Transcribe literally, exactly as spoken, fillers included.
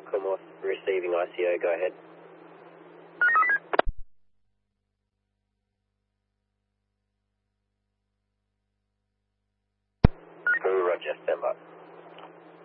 Malcolm off receiving I C O, go ahead. Roger, stand by.